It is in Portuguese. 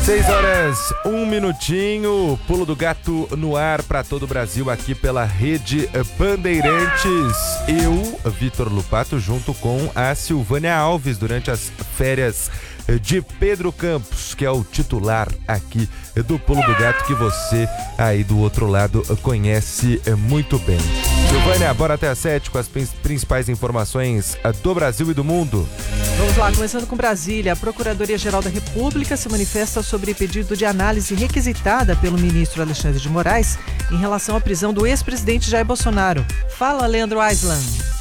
6 horas, 1 minutinho, Pulo do Gato no ar para todo o Brasil aqui pela Rede Bandeirantes. Eu, Vitor Lupato, junto com a Silvânia Alves durante as férias de Pedro Campos, que é o titular aqui do Pulo do Gato, que você aí do outro lado conhece muito bem. Silvânia, bora até às 7 com as principais informações do Brasil e do mundo. Vamos lá, começando com Brasília. A Procuradoria-Geral da República se manifesta sobre pedido de análise requisitada pelo ministro Alexandre de Moraes em relação à prisão do ex-presidente Jair Bolsonaro. Fala, Leandro Aislan.